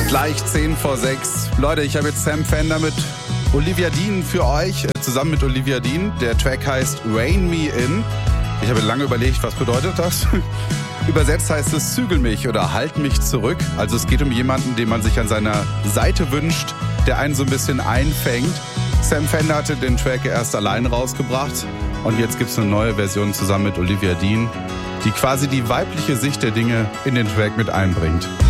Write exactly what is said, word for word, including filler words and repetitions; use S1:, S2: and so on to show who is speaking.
S1: Gleich zehn vor sechs. Leute, ich habe jetzt Sam Fender mit Olivia Dean für euch, zusammen mit Olivia Dean. Der Track heißt Rein Me In. Ich habe lange überlegt, was bedeutet das? Übersetzt heißt es Zügel mich oder Halt mich zurück. Also es geht um jemanden, den man sich an seiner Seite wünscht, der einen so ein bisschen einfängt. Sam Fender hatte den Track erst allein rausgebracht und jetzt gibt es eine neue Version zusammen mit Olivia Dean, die quasi die weibliche Sicht der Dinge in den Track mit einbringt.